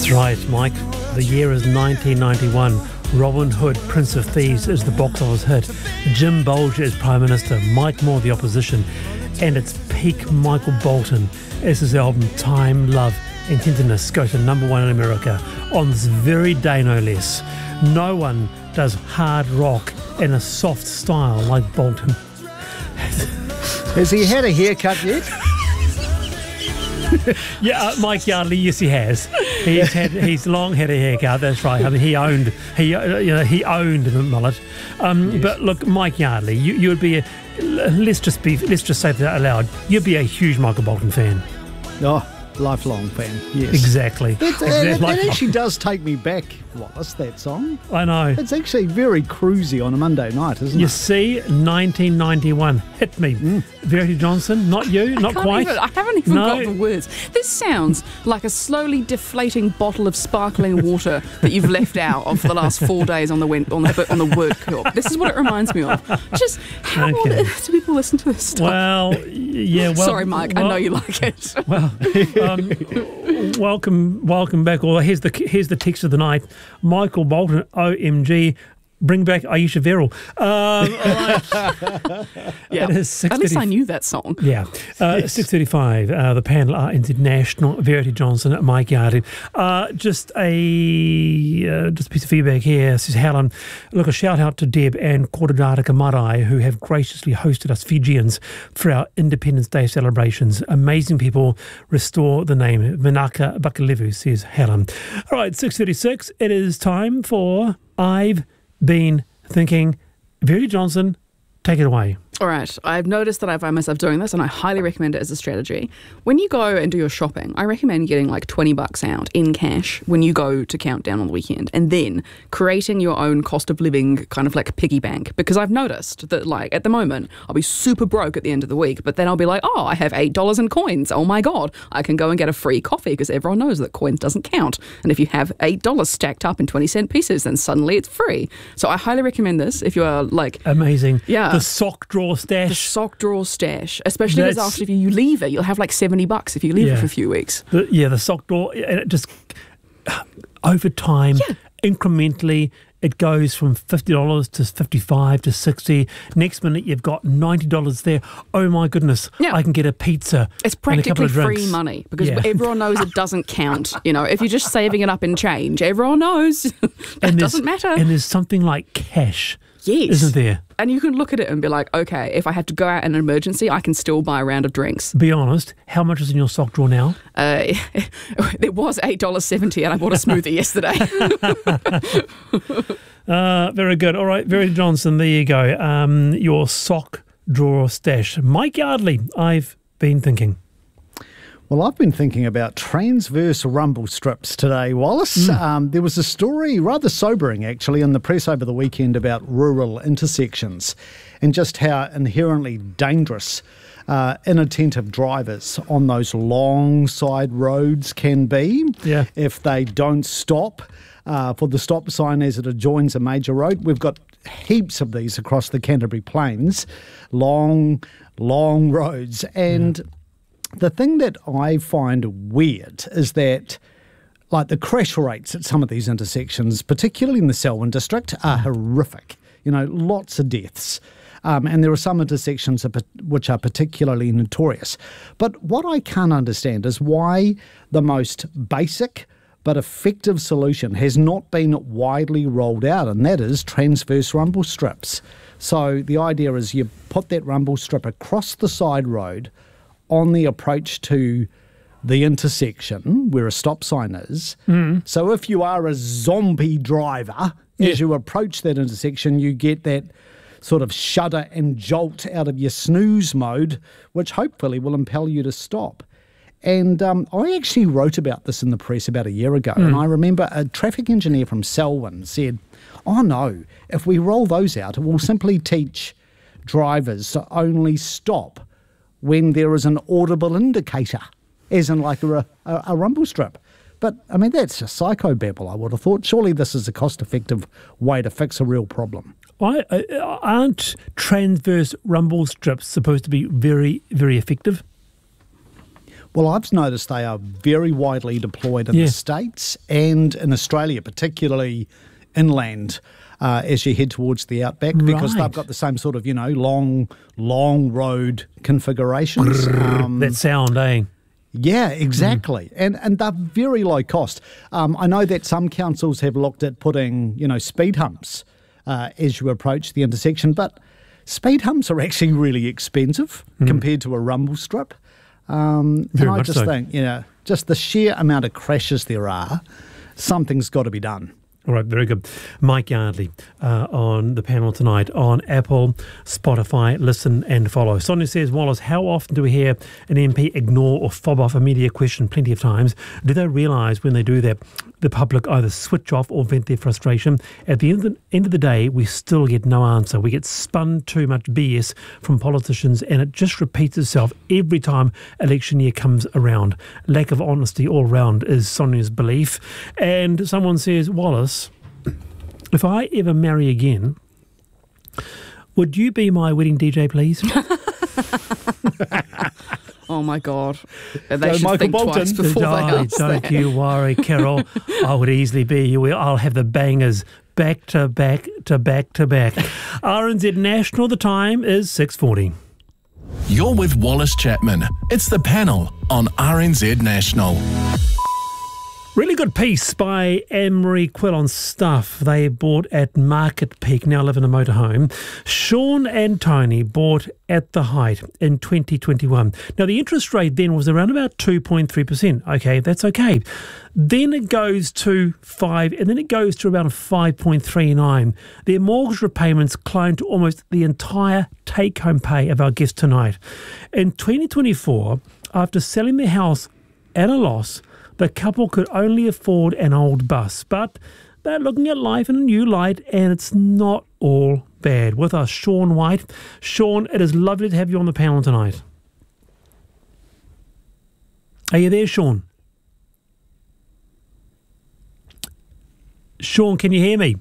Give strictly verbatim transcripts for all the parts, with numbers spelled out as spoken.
That's right, Mike. The year is nineteen ninety-one. Robin Hood, Prince of Thieves is the box office hit. Jim Bolger is Prime Minister. Mike Moore the opposition. And it's peak Michael Bolton as his album Time, Love and Tenderness goes to number one in America on this very day, no less. No one does hard rock in a soft style like Bolton. Has he had a haircut yet? Yeah, uh, Mike Yardley, yes, he has. He's had, he's long had a haircut. That's right. I mean, he owned, he, uh, you know, he owned the mullet. Um, yes. But look, Mike Yardley, you, you would be a, let's just be, let's just say that out loud. You'd be a huge Michael Bolton fan. Oh, lifelong fan. Yes, exactly. It, exactly. It, it actually does take me back, Wallace. That song. I know. It's actually very cruisy on a Monday night, isn't you it? You see, nineteen ninety-one hit me. Mm. Verity Johnson, not you, not I quite. Even, I haven't even no. got the words. This sounds like a slowly deflating bottle of sparkling water that you've left out of for the last four days on the win- on the on the work. This is what it reminds me of. Just how okay. on earth do people listen to this stuff? Well, yeah. Well, sorry, Mike. Well, I know you like it. Well, um, welcome, welcome back. Well, here's the here's the text of the night. Michael Bolton, O M G. Bring back Aisha Verrill. Um, right. Yeah, at least I knew that song. Yeah, uh, yes. six thirty-five. Uh, the panel are International. Verity Johnson, Mike Yardley. Uh, just a uh, just a piece of feedback here. Says Helen. Look, a shout out to Deb and Kordadata Marae who have graciously hosted us Fijians for our Independence Day celebrations. Amazing people. Restore the name. Vinaka Bakalevu, says Helen. All right, six thirty-six. It is time for I've been thinking. Verity Johnson, take it away. All right. I've noticed that I find myself doing this and I highly recommend it as a strategy. When you go and do your shopping, I recommend getting like twenty bucks out in cash when you go to Countdown on the weekend and then creating your own cost of living kind of like piggy bank. Because I've noticed that like at the moment, I'll be super broke at the end of the week, but then I'll be like, oh, I have eight dollars in coins. Oh my God, I can go and get a free coffee because everyone knows that coins doesn't count. And if you have eight dollars stacked up in twenty cent pieces, then suddenly it's free. So I highly recommend this if you are like... Amazing. Yeah. The sock drawer stash. The sock drawer stash, especially because after if you leave it, you'll have like seventy bucks if you leave yeah. it for a few weeks. The, yeah, the sock drawer, and it just over time, yeah. incrementally, it goes from fifty dollars to fifty-five to sixty. Next minute, you've got ninety dollars there. Oh my goodness, yeah. I can get a pizza. It's practically and a couple of free drinks. money because yeah. everyone knows it doesn't count. You know, if you're just saving it up in change, everyone knows that doesn't matter. And there's something like cash. Yes. Isn't there? And you can look at it and be like, okay, if I have to go out in an emergency, I can still buy a round of drinks. Be honest, how much is in your sock drawer now? Uh, there was eight dollars seventy and I bought a smoothie yesterday. uh, very good. All right, Verity Johnson, there you go. Um, your sock drawer stash. Mike Yardley, I've been thinking. Well, I've been thinking about transverse rumble strips today, Wallace. Mm. Um, there was a story, rather sobering actually, in the press over the weekend about rural intersections and just how inherently dangerous uh, inattentive drivers on those long side roads can be yeah. if they don't stop uh, for the stop sign as it adjoins a major road. We've got heaps of these across the Canterbury Plains, long, long roads. And... Mm. The thing that I find weird is that, like, the crash rates at some of these intersections, particularly in the Selwyn district, are horrific. You know, lots of deaths. Um, and there are some intersections which are particularly notorious. But what I can't understand is why the most basic but effective solution has not been widely rolled out, and that is transverse rumble strips. So the idea is you put that rumble strip across the side road on the approach to the intersection where a stop sign is. Mm. So if you are a zombie driver, yeah. as you approach that intersection, you get that sort of shudder and jolt out of your snooze mode, which hopefully will impel you to stop. And um, I actually wrote about this in the press about a year ago, mm. and I remember a traffic engineer from Selwyn said, oh no, if we roll those out, it will simply teach drivers to only stop when there is an audible indicator, as in like a, a, a rumble strip. But, I mean, that's just psychobabble, I would have thought. Surely this is a cost-effective way to fix a real problem. Why, uh, aren't transverse rumble strips supposed to be very, very effective? Well, I've noticed they are very widely deployed in Yeah. the States and in Australia, particularly inland, uh, as you head towards the outback, because Right. they've got the same sort of, you know, long, long road configurations. Um, That sound, eh? Yeah, exactly. And and they're very low cost. Um, I know that some councils have looked at putting, you know, speed humps uh, as you approach the intersection, but speed humps are actually really expensive compared to a rumble strip. Um, Very and I much just so. think, you know, just the sheer amount of crashes there are, something's got to be done. All right, very good. Mike Yardley uh, on the panel tonight on Apple, Spotify, listen and follow. Sonia says, Wallace, how often do we hear an M P ignore or fob off a media question? Plenty of times. Do they realise when they do that, the public either switch off or vent their frustration? At the end of the, end of the day, we still get no answer. We get spun too much B S from politicians, and it just repeats itself every time election year comes around. Lack of honesty all round is Sonia's belief. And someone says, Wallace, if I ever marry again, would you be my wedding D J, please? Oh my God. They Go should Michael think Bolton. twice before they Oh, ask don't that. you worry, Carol. I would easily be you. I'll have the bangers back to back to back to back. R N Z National, the time is six forty. You're with Wallace Chapman. It's the panel on R N Z National. Really good piece by Anne-Marie Quill on stuff they bought at Market Peak, now live in a motorhome. Sean and Tony bought at the height in twenty twenty-one. Now, the interest rate then was around about two point three percent. Okay, that's okay. Then it goes to five, and then it goes to around five point three nine. Their mortgage repayments climbed to almost the entire take-home pay of our guest tonight. In twenty twenty-four, after selling their house at a loss, the couple could only afford an old bus, but they're looking at life in a new light, and it's not all bad. With us, Sean White. Sean, it is lovely to have you on the panel tonight. Are you there, Sean? Sean, can you hear me?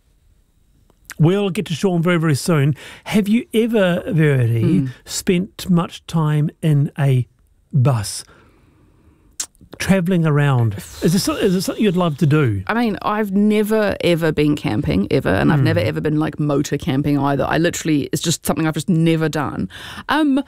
We'll get to Sean very, very soon. Have you ever, Verity, mm. spent much time in a bus? Travelling around, is this, is this something you'd love to do? I mean, I've never ever been camping ever, and mm. I've never ever been like motor camping either. I literally, it's just something I've just never done. Um,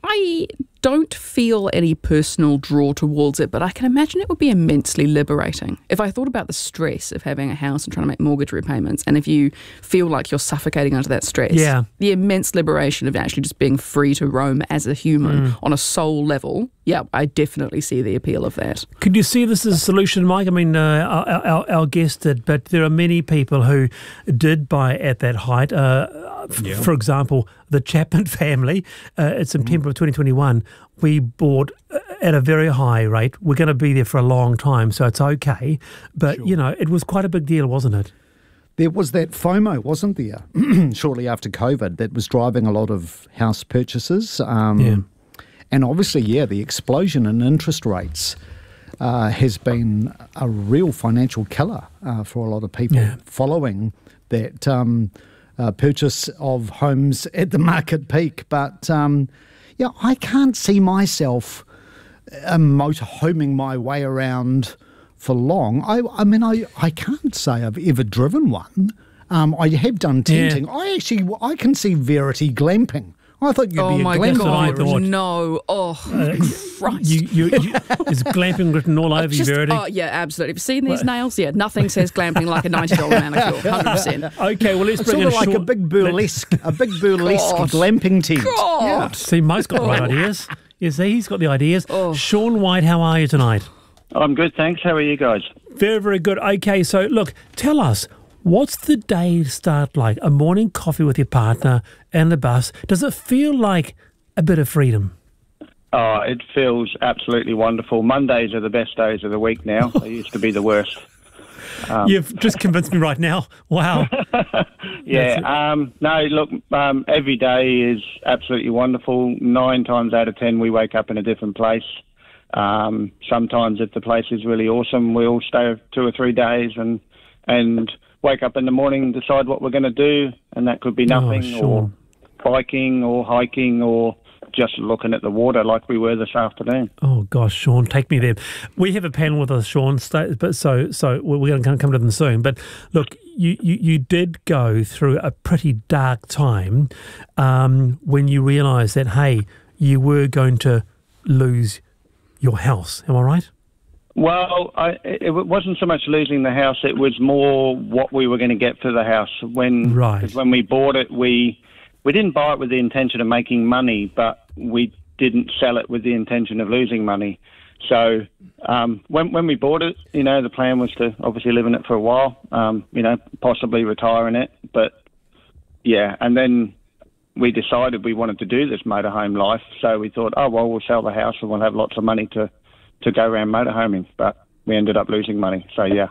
I don't feel any personal draw towards it, but I can imagine it would be immensely liberating. If I thought about the stress of having a house and trying to make mortgage repayments, and if you feel like you're suffocating under that stress, yeah. the immense liberation of actually just being free to roam as a human mm. on a soul level, yeah, I definitely see the appeal of that. Could you see this as a solution, Mike? I mean, uh, our, our, our guest did, but there are many people who did buy at that height. Uh, f- yeah. For example, the Chapman family, uh, in September mm. of twenty twenty-one, we bought at a very high rate. We're going to be there for a long time, so it's okay. But, sure. you know, it was quite a big deal, wasn't it? There was that FOMO, wasn't there, shortly after COVID, that was driving a lot of house purchases. Um, yeah. And obviously, yeah, the explosion in interest rates uh, has been a real financial killer uh, for a lot of people yeah. following that um, uh, purchase of homes at the Market Peak. But, um, yeah, I can't see myself uh, motorhoming my way around for long. I, I mean, I, I can't say I've ever driven one. Um, I have done tenting. Yeah. I actually, I can see Verity glamping. I thought you'd oh be a my glamper. God, thought. no. Oh, Uh, Christ. You, you, you, is glamping written all over you, Just, Verity? oh, yeah, absolutely. Have you seen these nails? Yeah, nothing says glamping like a ninety dollars manicure, one hundred percent. Okay, well, let's It's bring sort in of like Sean. a big burlesque, a big burlesque God. glamping tent. God. Yeah. See, Mike's got the right ideas. You see, he's got the ideas. Oh. Sean White, how are you tonight? I'm good, thanks. How are you guys? Very, very good. Okay, so look, tell us, what's the day start like? A morning coffee with your partner and the bus. Does it feel like a bit of freedom? Oh, it feels absolutely wonderful. Mondays are the best days of the week now. They used to be the worst. Um, You've just convinced me right now. Wow. yeah. Um, no, look, um, every day is absolutely wonderful. Nine times out of ten, we wake up in a different place. Um, sometimes if the place is really awesome, we'll stay two or three days and and wake up in the morning and decide what we're going to do. And that could be nothing oh, sure. or biking or hiking or just looking at the water like we were this afternoon. Oh gosh, Sean, take me there. We have a panel with us, Sean. Stay, but so so we're going to come to them soon. But look, you, you, you did go through a pretty dark time um, when you realised that hey, you were going to lose your house. Am I right? Well, I, it wasn't so much losing the house; it was more what we were going to get for the house. When right. 'cause when we bought it, we we didn't buy it with the intention of making money, but we didn't sell it with the intention of losing money. So um, when when we bought it, you know, the plan was to obviously live in it for a while, um, you know, possibly retire in it. But yeah, and then we decided we wanted to do this motorhome life. So we thought, oh well, we'll sell the house and we'll have lots of money to. to go around motorhoming, but we ended up losing money. So, yeah.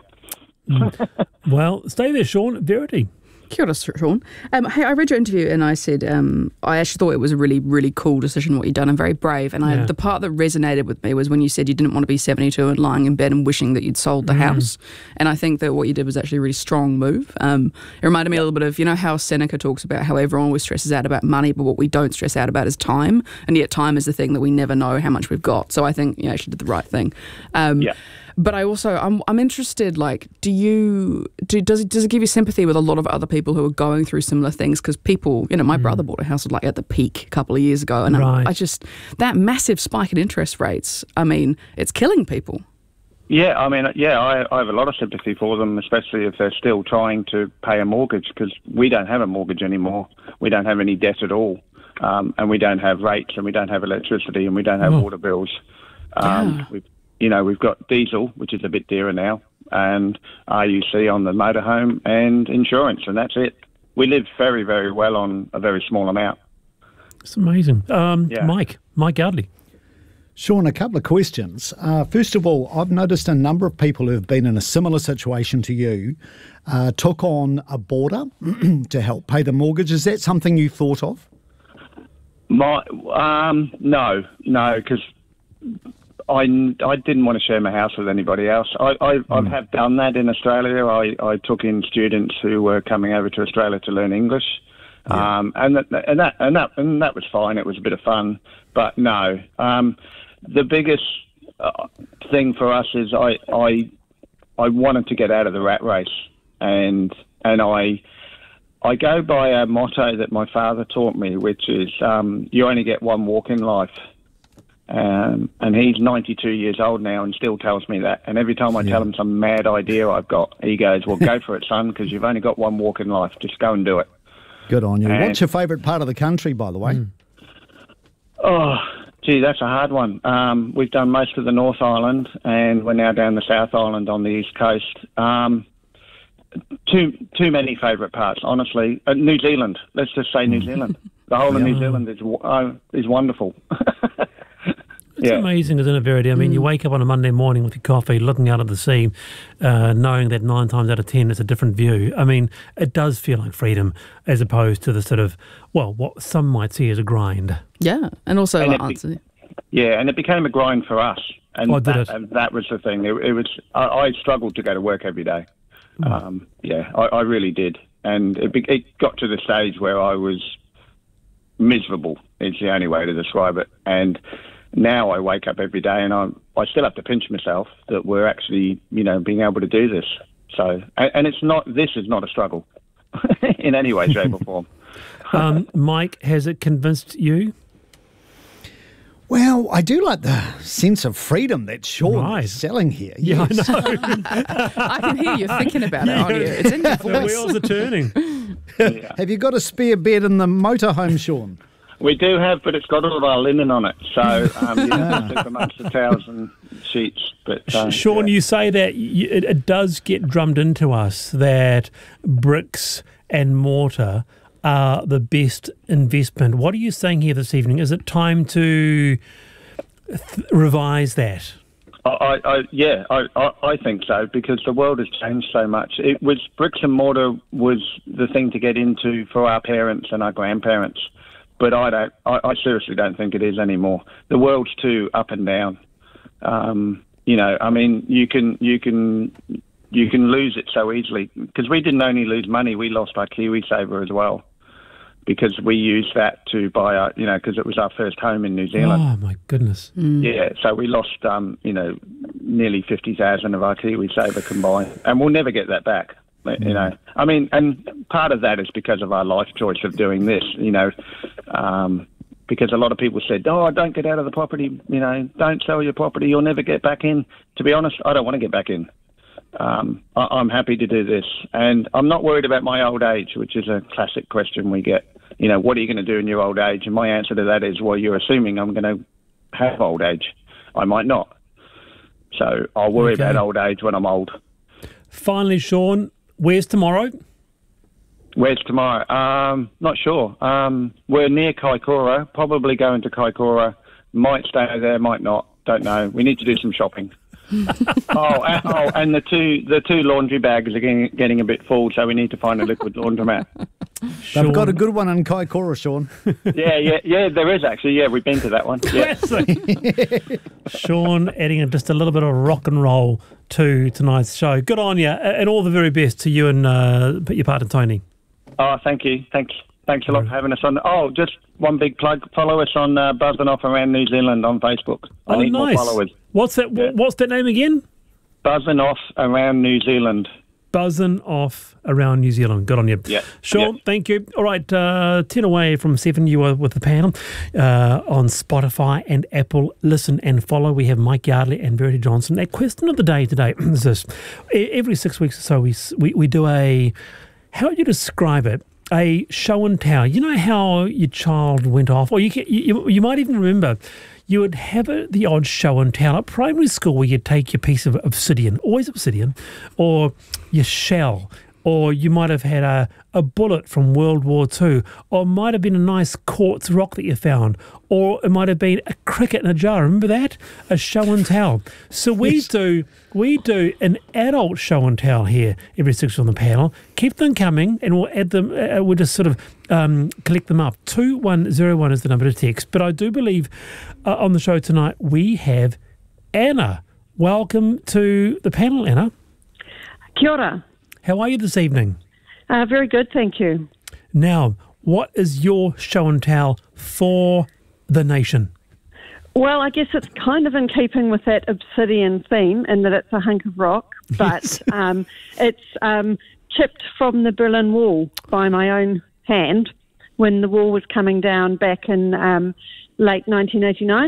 Mm. Well, stay there, Sean. Verity. Kia ora, Sean. Um, hey, I read your interview and I said um, I actually thought it was a really, really cool decision what you'd done and very brave. And I, Yeah. the part that resonated with me was when you said you didn't want to be seventy-two and lying in bed and wishing that you'd sold the Mm. house. And I think that what you did was actually a really strong move. Um, it reminded me a little bit of, you know, how Seneca talks about how everyone always stresses out about money, but what we don't stress out about is time. And yet time is the thing that we never know how much we've got. So I think you actually did the right thing. Um, Yeah. But I also, I'm I'm interested, like, do you, do, does, it, does it give you sympathy with a lot of other people who are going through similar things? Because people, you know, my brother bought a house like at the peak a couple of years ago. And Right. I, I just, that massive spike in interest rates, I mean, it's killing people. Yeah, I mean, yeah, I, I have a lot of sympathy for them, especially if they're still trying to pay a mortgage, because we don't have a mortgage anymore. We don't have any debt at all. Um, and we don't have rates, and we don't have electricity, and we don't have Oh. water bills. Um, Yeah. we've, you know, we've got diesel, which is a bit dearer now, and R U C on the motorhome and insurance, and that's it. We live very, very well on a very small amount. It's amazing. Um, Yeah. Mike, Mike Yardley. Sean, a couple of questions. Uh, first of all, I've noticed a number of people who have been in a similar situation to you uh, took on a boarder to help pay the mortgage. Is that something you thought of? My, um, no, no, because I, I didn't want to share my house with anybody else. I, I, I have done that in Australia. I, I took in students who were coming over to Australia to learn English, um, and that and that and that and that was fine. It was a bit of fun, but no. Um, the biggest uh, thing for us is I, I I wanted to get out of the rat race, and and I. I go by a motto that my father taught me, which is um, you only get one walk in life. Um, and he's ninety-two years old now and still tells me that. And every time I Yeah. tell him some mad idea I've got, he goes, well, go for it, son, because you've only got one walk in life. Just go and do it. Good on you. And- What's your favourite part of the country, by the way? Oh, gee, that's a hard one. Um, we've done most of the North Island, and we're now down the South Island on the East Coast. Um, too too many favourite parts, honestly. Uh, New Zealand. Let's just say New Zealand. The whole of New Zealand is w- uh, is wonderful. It's amazing, isn't it, Verity? I mean, you wake up on a Monday morning with your coffee, looking out at the sea, uh, knowing that nine times out of ten it's a different view. I mean, it does feel like freedom as opposed to the sort of, well, what some might see as a grind. Yeah. And also, And like, it be- answer. Yeah, and it became a grind for us. And, Oh, did that, it? and that was the thing. It, it was. I, I struggled to go to work every day. Um, yeah, I, I really did. And it, be, it got to the stage where I was miserable. It's the only way to describe it. And now I wake up every day and I I still have to pinch myself that we're actually, you know, being able to do this. So, and, and it's not, this is not a struggle in any way, shape or form. Um, Mike, has it convinced you? Well, I do like the sense of freedom that Sean Right. is selling here. Yeah, Yes. I know. I can hear you thinking about it, aren't you? It's in your The voice. wheels are turning. Have you got a spare bed in the motorhome, Sean? We do have, but it's got all of our linen on it. So um, you have to sleep amongst the towels and sheets. But uh, Sean, yeah. you say that you, it, it does get drummed into us that bricks and mortar are the best investment. What are you saying here this evening? Is it time to th- revise that? I, I, yeah, I, I, I think so, because the world has changed so much. It was bricks and mortar was the thing to get into for our parents and our grandparents, but I don't. I, I seriously don't think it is anymore. The world's too up and down. Um, you know, I mean, you can you can you can lose it so easily, because we didn't only lose money, we lost our KiwiSaver as well. because we used that to buy our, you know, because it was our first home in New Zealand. Oh, my goodness. Yeah, so we lost, um, you know, nearly fifty thousand of our KiwiSaver combined, and we'll never get that back. You know, I mean, and part of that is because of our life choice of doing this, you know, um, because a lot of people said, oh, don't get out of the property, you know, don't sell your property, you'll never get back in. To be honest, I don't want to get back in. Um, I- I'm happy to do this, and I'm not worried about my old age, which is a classic question we get. You know, what are you going to do in your old age? And my answer to that is, well, you're assuming I'm going to have old age. I might not. So I'll worry Okay. about old age when I'm old. Finally, Sean, where's tomorrow? Where's tomorrow? Um, not sure. Um, we're near Kaikoura, probably going to Kaikoura. Might stay there, might not. Don't know. We need to do some shopping. oh, and, oh, and the two the two laundry bags are getting, getting a bit full, so we need to find a liquid laundromat. They've got a good one in Kaikoura, Sean. yeah, yeah, yeah. There is actually. Yeah, we've been to that one. Yeah. Sean adding just a little bit of rock and roll to tonight's show. Good on you, and all the very best to you and uh, your partner Tony. Oh, thank you. Thanks. Thanks a lot for having us on. Oh, just one big plug. Follow us on uh, Buzzing Off Around New Zealand on Facebook. I Oh, need nice. more followers. What's that? Yeah. What's that name again? Buzzing Off Around New Zealand. Buzzing Off Around New Zealand. Good on you. Yeah. Sean, Yeah. thank you. All right, uh, ten away from seven, you are with the panel uh, on Spotify and Apple. Listen and follow. We have Mike Yardley and Verity Johnson. Our question of the day today is this. E- Every six weeks or so, we, s- we, we do a, how would you describe it? A show and tell. You know how your child went off, or you, can, you, you might even remember, you would have a, the odd show and tell at primary school where you'd take your piece of obsidian, always obsidian, or your shell, or you might have had a, a bullet from World War Two, or it might have been a nice quartz rock that you found, or it might have been a cricket in a jar. Remember that? A show and tell. So we Yes. do we do an adult show and tell here every six on the panel. Keep them coming, and we'll add them. Uh, we'll just sort of um, collect them up. Two one zero one is the number to text. But I do believe uh, on the show tonight we have Anna. Welcome to the panel, Anna. Kia ora. How are you this evening? Uh, very good, thank you. Now, what is your show and tell for the nation? Well, I guess it's kind of in keeping with that obsidian theme in that it's a hunk of rock, but um, it's um, chipped from the Berlin Wall by my own hand when the wall was coming down back in um, late nineteen eighty-nine.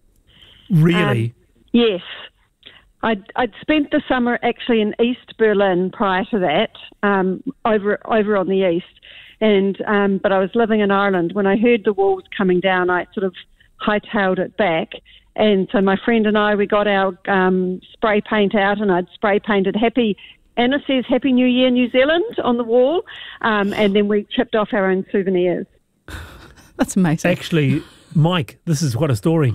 Really? Um, yes. I'd, I'd spent the summer actually in East Berlin prior to that, um, over over on the east, and um, but I was living in Ireland. When I heard the wall was coming down, I sort of hightailed it back, and so my friend and I, we got our um, spray paint out, and I'd spray painted Happy, Anna says Happy New Year New Zealand on the wall, um, and then we chipped off our own souvenirs. That's amazing. Actually, Mike, this is what a story.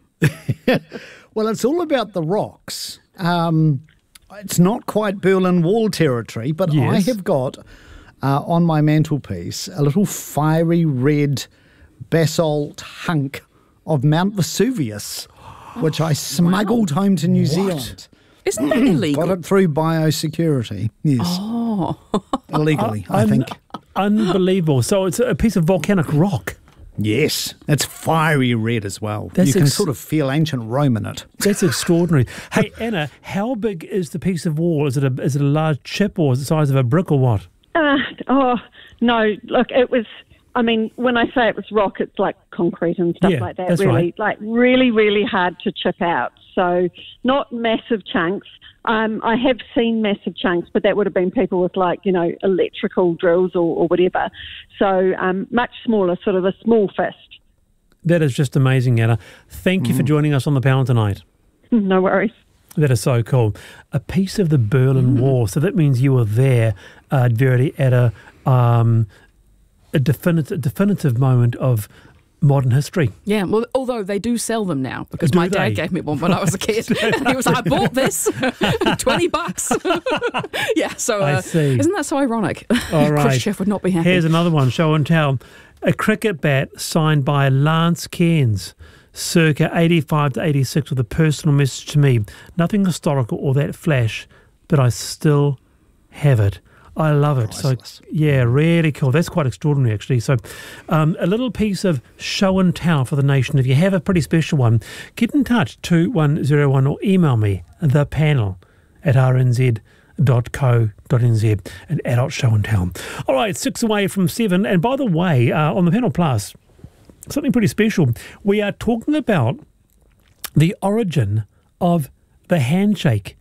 Well, it's all about the rocks. Um, it's not quite Berlin Wall territory, but Yes. I have got uh, on my mantelpiece a little fiery red basalt hunk of Mount Vesuvius, which I smuggled home to New Zealand. Isn't that illegal? Got it through biosecurity. Yes. Oh. Illegally, I Un- think. Unbelievable. So it's a piece of volcanic rock. Yes. It's fiery red as well. That's you can ex- sort of feel ancient Rome in it. That's extraordinary. Hey, Anna, how big is the piece of wall? Is it a is it a large chip, or is it the size of a brick, or what? Uh, oh, no, look, it was, I mean, when I say it was rock, it's like concrete and stuff Yeah, like that, that's really, right. like really, really hard to chip out. So not massive chunks. Um, I have seen massive chunks, but that would have been people with like, you know, electrical drills or, or whatever. So um, much smaller, sort of a small fist. That is just amazing, Anna. Thank you for joining us on the panel tonight. No worries. That is so cool. A piece of the Berlin Wall. So that means you were there, uh, Verity, at a um, a definitive definitive moment of modern history. Yeah, well, although they do sell them now because Do my they? dad gave me one when I was a kid. And he was like, I bought this, twenty bucks. yeah, so I uh, see. isn't that so ironic? All right. Khrushchev would not be happy. Here's another one, show and tell. A cricket bat signed by Lance Cairns, circa eighty-five to eighty-six, with a personal message to me. Nothing historical or that flash, but I still have it. I love it. Priceless. So, yeah, really cool. That's quite extraordinary, actually. So, um, a little piece of show and tell for the nation. If you have a pretty special one, get in touch, two one zero one, or email me, the panel at r n z dot co dot n z, an adult show and tell. All right, six away from seven. And by the way, uh, on the Panel Plus, something pretty special. We are talking about the origin of the handshake.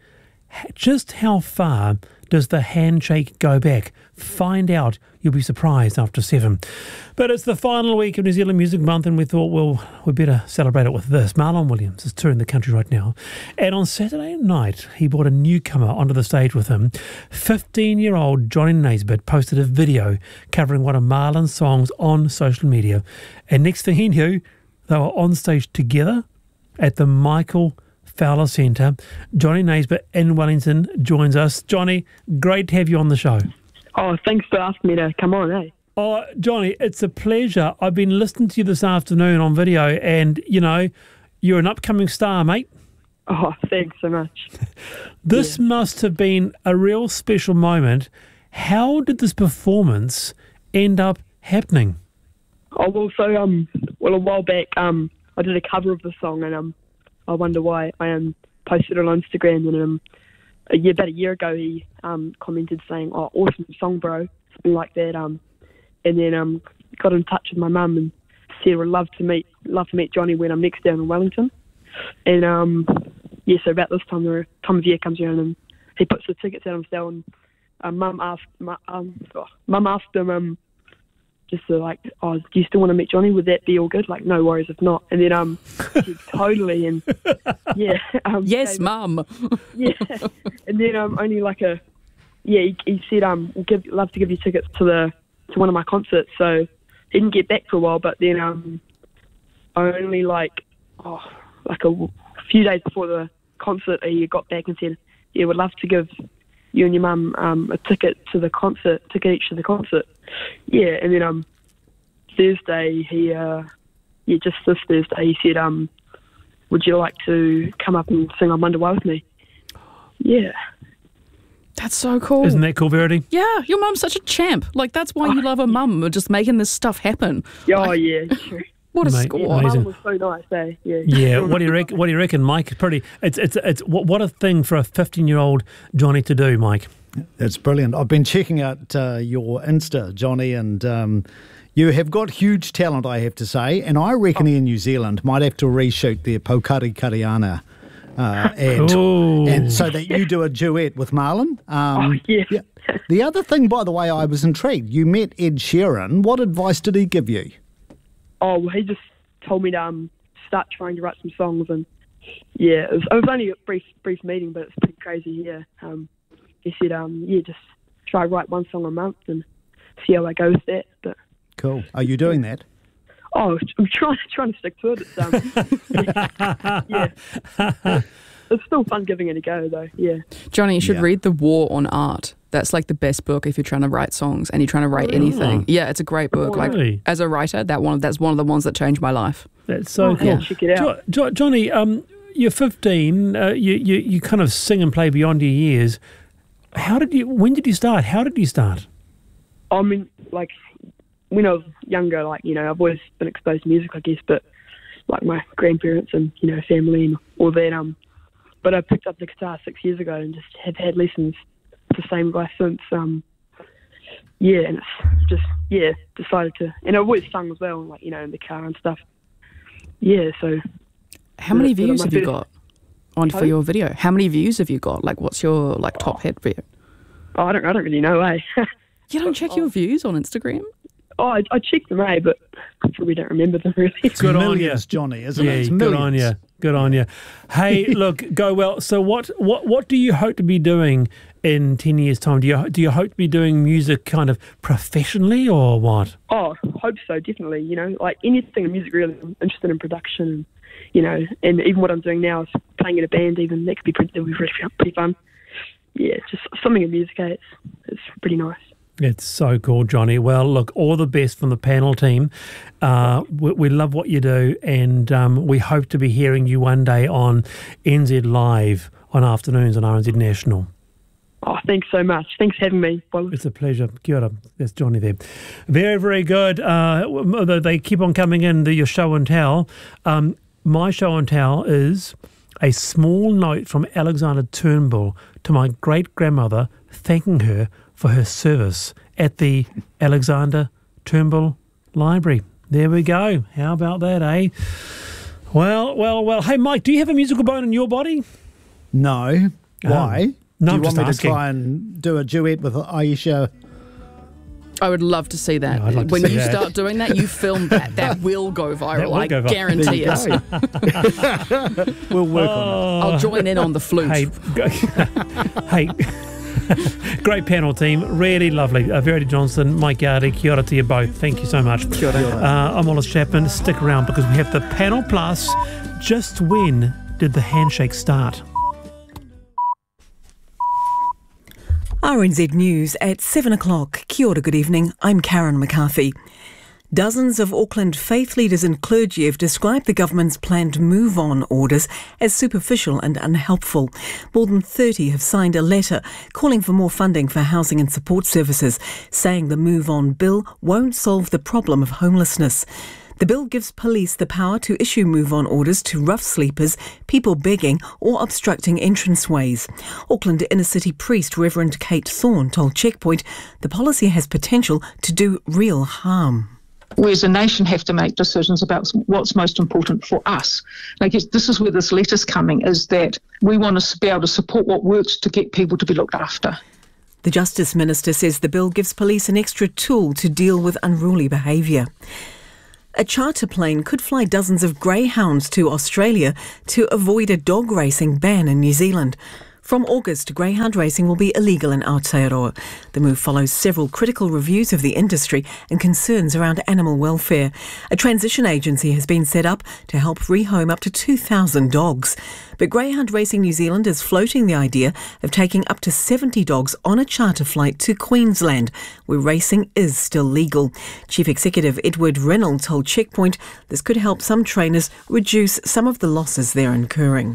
Just how far does the handshake go back? Find out. You'll be surprised after seven. But it's the final week of New Zealand Music Month, and we thought, well, we better celebrate it with this. Marlon Williams is touring the country right now. And on Saturday night, he brought a newcomer onto the stage with him. fifteen-year-old Johnny Naisbitt posted a video covering one of Marlon's songs on social media. And next thing he knew, they were on stage together at the Michael Fowler Centre. Johnny Naisbitt in Wellington joins us. Johnny, great to have you on the show. Oh, thanks for asking me to come on, eh? Oh, Johnny, it's a pleasure. I've been listening to you this afternoon on video, and, you know, you're an upcoming star, mate. Oh, thanks so much. This yeah. must have been a real special moment. How did this performance end up happening? Oh, well, so, um, well, a while back, um, I did a cover of the song, and, um, I wonder why. I um, posted it on Instagram, and um, a year, about a year ago, he um, commented saying, "Oh, awesome song, bro," something like that. Um, and then um, got in touch with my mum and said, "Would love to meet, love to meet Johnny when I'm next down in Wellington." And um, yeah, so about this time, the time of year comes around, and he puts the tickets out on sale. And uh, mum asked, um, oh, mum asked him, um. just to like, oh, do you still want to meet Johnny? Would that be all good? Like, no worries if not. And then, um, she totally, and yeah. Um, yes, gave, mum. Yeah. And then, um, only like a, yeah, he, he said, um, we'll give, love to give you tickets to the, to one of my concerts. So he didn't get back for a while, but then, um, only like, oh, like a few days before the concert, he got back and said, yeah, would love to give you and your mum um, a ticket to the concert, ticket each to the concert. Yeah, and then um, Thursday, he, uh, yeah, just this Thursday, he said, um, would you like to come up and sing on Wonder Why with me? Yeah. That's so cool. Isn't that cool, Verity? Yeah, your mum's such a champ. Like, that's why you love her mum, just making this stuff happen. Oh, like, yeah, true. What a Mate, score. Yeah, amazing. mum was so nice, eh? Yeah. Yeah. What do you reckon? What do you reckon, Mike? Pretty. It's it's it's what what a thing for a fifteen-year-old Johnny to do, Mike. It's brilliant. I've been checking out uh, your Insta, Johnny, and um, you have got huge talent, I have to say. And I reckon Air New Zealand might have to reshoot their Pokari Kariana. Uh, and, and so that you do a duet with Marlon. Um, Oh, yeah. yeah. The other thing, by the way, I was intrigued. You met Ed Sheeran. What advice did he give you? Oh, well, he just told me to um, start trying to write some songs, and yeah, it was, it was only a brief brief meeting, but it's pretty crazy. Yeah, um, he said, um, yeah, just try to write one song a month and see how I go with that. But Cool. Are you doing that? oh, I'm trying trying to stick to it. It's, um, yeah, yeah. It's still fun giving it a go, though. Yeah. Johnny, you should Yeah. read The War on Art. That's like the best book if you're trying to write songs and you're trying to write anything. Yeah, it's a great book. Like, Really? as a writer, that one that's one of the ones that changed my life. That's so Oh, cool. yeah, check it out. Jo- Jo- Johnny, um, you're fifteen. Uh, you, you you kind of sing and play beyond your years. How did you? When did you start? How did you start? I mean, like, when I was younger, like, you know, I've always been exposed to music, I guess, but like my grandparents and, you know, family and all that. Um, but I picked up the guitar six years ago and just have had lessons with the same guy since. Um, yeah, and it's just, yeah, decided to, and I've always sung as well, like, you know, in the car and stuff. Yeah, so. How many But- but views my have you first- got on for Pardon? your video? How many views have you got? Like, what's your like top hit video? Oh, I don't, I don't really know, eh? You don't check your views on Instagram? oh, I, I checked them, eh, but I probably don't remember them really. It's Good on millions, you. Johnny, isn't Yeah, it? It's good millions. on you. Good on you. Hey, look, go well. So, what, what, what do you hope to be doing in ten years' time? Do you do you hope to be doing music kind of professionally or what? Oh, hope so, definitely. You know, like anything in music, really. I'm interested in production, you know, and even what I'm doing now is playing in a band. Even that could be pretty, that would be pretty, pretty fun. Yeah, just something in music. Eh? It's it's pretty nice. It's so cool, Johnny. Well, look, all the best from the panel team. Uh, we, we love what you do, and um, we hope to be hearing you one day on N Z Live on afternoons on R N Z National. Oh, thanks so much. Thanks for having me, Wallace. It's a pleasure. Kia ora. There's Johnny there. Very, very good. Uh, they keep on coming in, the, your show and tell. Um, my show and tell is a small note from Alexander Turnbull to my great-grandmother thanking her for her service at the Alexander Turnbull Library. There we go. How about that, eh? Well, well, well. Hey, Mike, do you have a musical bone in your body? No. Why? Um, no, do I'm you want just me asking. to try and do a duet with Aisha? I would love to see that. Yeah, I'd like to when see you that. start doing that, you film that. That will go viral. That will I go viral. guarantee it. We'll work on I'll join in on the flute. Hey, hey. Great panel team, really lovely. Uh, Verity Johnson, Mike Yardy, kia ora to you both. Thank you so much. Kia ora. Uh, I'm Wallace Chapman. Stick around because we have the panel plus. Just when did the handshake start? R N Z News at seven o'clock. Kia ora, good evening. I'm Karen McCarthy. Dozens of Auckland faith leaders and clergy have described the government's planned move-on orders as superficial and unhelpful. More than thirty have signed a letter calling for more funding for housing and support services, saying the move-on bill won't solve the problem of homelessness. The bill gives police the power to issue move-on orders to rough sleepers, people begging or obstructing entranceways. Auckland inner-city priest Reverend Kate Thorne told Checkpoint the policy has potential to do real harm. We as a nation have to make decisions about what's most important for us. And I guess this is where this letter's coming, is that we want to be able to support what works to get people to be looked after. The Justice Minister says the bill gives police an extra tool to deal with unruly behaviour. A charter plane could fly dozens of greyhounds to Australia to avoid a dog racing ban in New Zealand. From August, greyhound racing will be illegal in Aotearoa. The move follows several critical reviews of the industry and concerns around animal welfare. A transition agency has been set up to help rehome up to two thousand dogs. But Greyhound Racing New Zealand is floating the idea of taking up to seventy dogs on a charter flight to Queensland, where racing is still legal. Chief Executive Edward Reynolds told Checkpoint this could help some trainers reduce some of the losses they're incurring.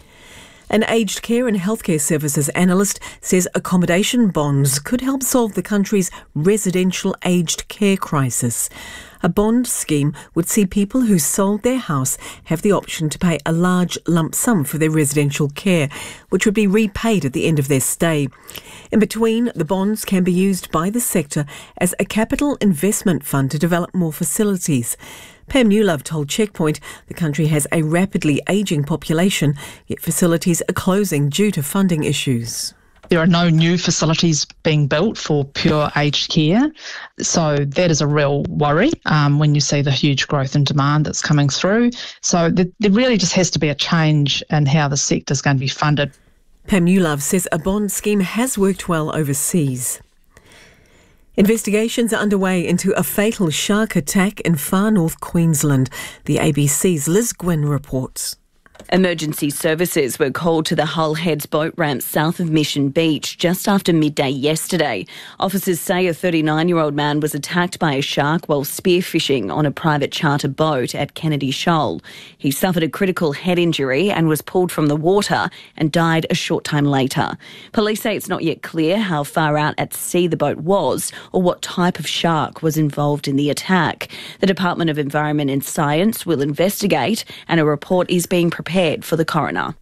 An aged care and healthcare services analyst says accommodation bonds could help solve the country's residential aged care crisis. A bond scheme would see people who sold their house have the option to pay a large lump sum for their residential care, which would be repaid at the end of their stay. In between, the bonds can be used by the sector as a capital investment fund to develop more facilities. Pam Newlove told Checkpoint the country has a rapidly ageing population, yet facilities are closing due to funding issues. There are no new facilities being built for pure aged care, so that is a real worry um, when you see the huge growth in demand that's coming through. So there, there really just has to be a change in how the sector is going to be funded. Pam Newlove says a bond scheme has worked well overseas. Investigations are underway into a fatal shark attack in far north Queensland. The A B C's Liz Gwynn reports. Emergency services were called to the Hull Heads boat ramp south of Mission Beach just after midday yesterday. Officers say a thirty-nine-year-old man was attacked by a shark while spearfishing on a private charter boat at Kennedy Shoal. He suffered a critical head injury and was pulled from the water and died a short time later. Police say it's not yet clear how far out at sea the boat was or what type of shark was involved in the attack. The Department of Environment and Science will investigate, and a report is being prepared for the coroner.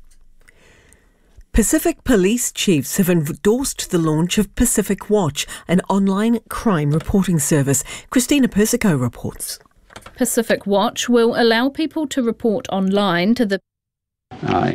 Pacific police chiefs have endorsed the launch of Pacific Watch, an online crime reporting service. Christina Persico reports. Pacific Watch will allow people to report online to the Aye.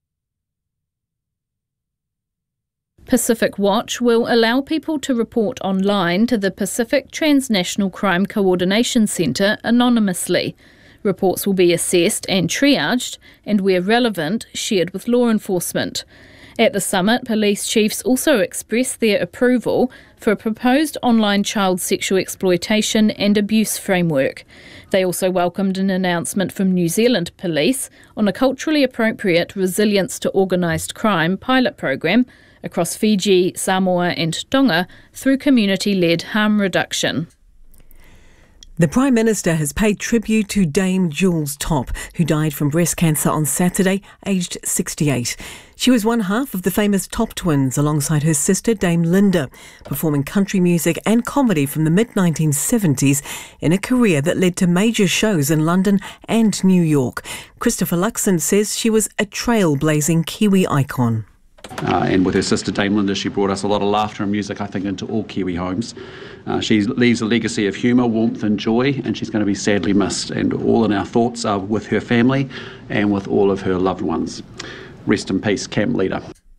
Pacific Watch will allow people to report online to the Pacific Transnational Crime Coordination Centre anonymously. Reports will be assessed and triaged and, where relevant, shared with law enforcement. At the summit, police chiefs also expressed their approval for a proposed online child sexual exploitation and abuse framework. They also welcomed an announcement from New Zealand Police on a culturally appropriate resilience to organised crime pilot program across Fiji, Samoa and Tonga through community-led harm reduction. The Prime Minister has paid tribute to Dame Jules Topp, who died from breast cancer on Saturday, aged sixty-eight. She was one half of the famous Topp twins alongside her sister Dame Linda, performing country music and comedy from the mid nineteen seventies in a career that led to major shows in London and New York. Christopher Luxon says she was a trailblazing Kiwi icon. Uh, and with her sister Dame Linda, she brought us a lot of laughter and music, I think, into all Kiwi homes. Uh, she leaves a legacy of humour, warmth and joy, and she's going to be sadly missed. And all in our thoughts are with her family and with all of her loved ones. Rest in peace, camp leader.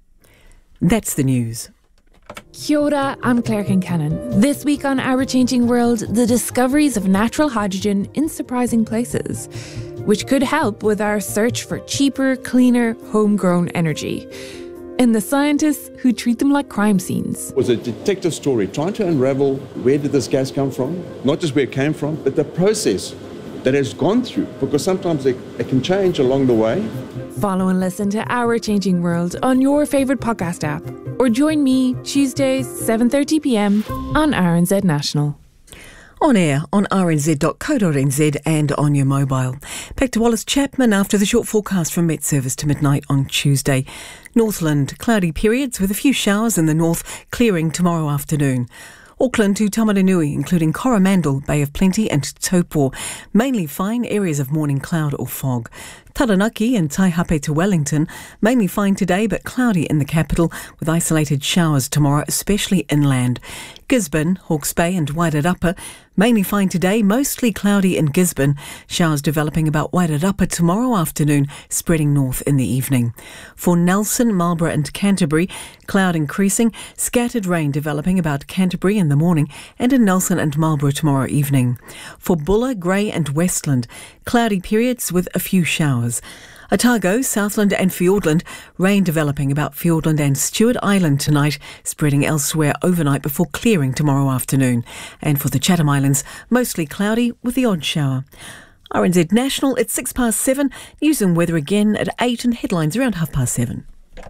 That's the news. Kia ora, I'm Claire Kincannon. This week on Our Changing World, the discoveries of natural hydrogen in surprising places, which could help with our search for cheaper, cleaner, homegrown energy. And the scientists who treat them like crime scenes. It was a detective story trying to unravel where did this gas come from, not just where it came from, but the process that has gone through, because sometimes it, it can change along the way. Follow and listen to Our Changing World on your favourite podcast app, or join me Tuesdays, seven thirty p m on R N Z National. On air on r n z dot co dot n z and on your mobile. Back to Wallace Chapman after the short forecast from Met Service to midnight on Tuesday. Northland, cloudy periods with a few showers in the north, clearing tomorrow afternoon. Auckland to Tamaranui, including Coromandel, Bay of Plenty and Taupo. Mainly fine, areas of morning cloud or fog. Taranaki and Taihape to Wellington, mainly fine today but cloudy in the capital with isolated showers tomorrow, especially inland. Gisborne, Hawke's Bay and Wairarapa, mainly fine today, mostly cloudy in Gisborne. Showers developing about Wairarapa tomorrow afternoon, spreading north in the evening. For Nelson, Marlborough and Canterbury, cloud increasing, scattered rain developing about Canterbury in the morning and in Nelson and Marlborough tomorrow evening. For Buller, Grey and Westland, cloudy periods with a few showers. Otago, Southland and Fiordland, rain developing about Fiordland and Stewart Island tonight, spreading elsewhere overnight before clearing tomorrow afternoon. And for the Chatham Islands, mostly cloudy with the odd shower. R N Z National, it's six past seven. News and weather again at eight and headlines around half past seven.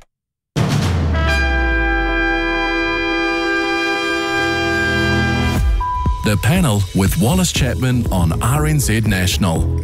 The Panel with Wallace Chapman on R N Z National.